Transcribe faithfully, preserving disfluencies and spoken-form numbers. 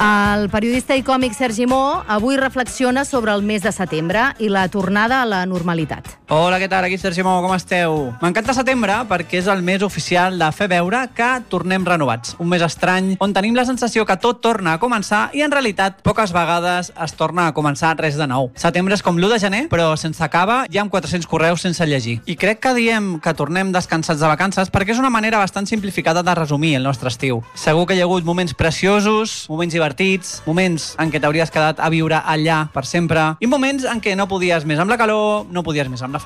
El periodista i còmic Sergi Mo avui reflexiona sobre el mes de setembre i la tornada a la normalitat. Hola, què tal? Aquí Sergi Mo, com esteu? M'encanta setembre perquè és el mes oficial de fer veure que tornem renovats. Un mes estrany on tenim la sensació que tot torna a començar i en realitat poques vegades es torna a començar res de nou. Setembre és com l'u de gener, però sense acaba i amb quatre-cents correus sense llegir. I crec que diem que tornem descansats de vacances perquè és una manera bastant simplificada de resumir el nostre estiu. Segur que hi ha hagut moments preciosos, moments divertits, moments en què t'hauries quedat a viure allà per sempre i moments en què no podies més amb la calor, no podies més amb la família,